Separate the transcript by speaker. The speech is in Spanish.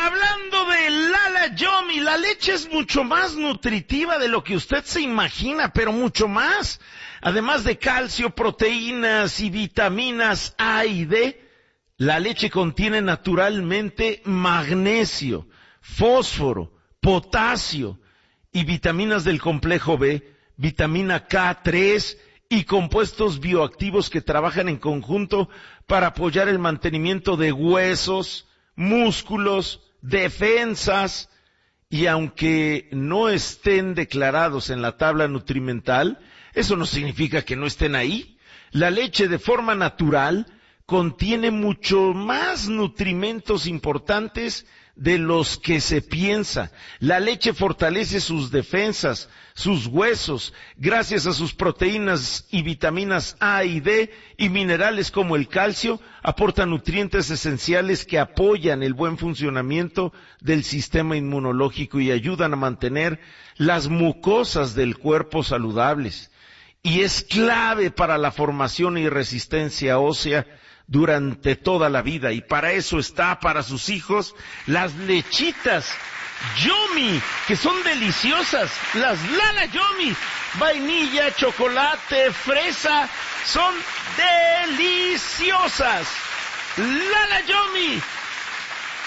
Speaker 1: Hablando de Lala Yomi, la leche es mucho más nutritiva de lo que usted se imagina, pero mucho más. Además de calcio, proteínas y vitaminas A y D, la leche contiene naturalmente magnesio, fósforo, potasio y vitaminas del complejo B, vitamina K3 y compuestos bioactivos que trabajan en conjunto para apoyar el mantenimiento de huesos, músculos, defensas, y aunque no estén declarados en la tabla nutrimental, eso no significa que no estén ahí. La leche de forma natural contiene mucho más nutrimentos importantes de los que se piensa. La leche fortalece sus defensas, sus huesos, gracias a sus proteínas y vitaminas A y D y minerales como el calcio, aporta nutrientes esenciales que apoyan el buen funcionamiento del sistema inmunológico y ayudan a mantener las mucosas del cuerpo saludables. Y es clave para la formación y resistencia ósea durante toda la vida, y para eso está para sus hijos las lechitas Yomi, que son deliciosas. Las Lala Yomi, vainilla, chocolate, fresa, son deliciosas. Lala Yomi,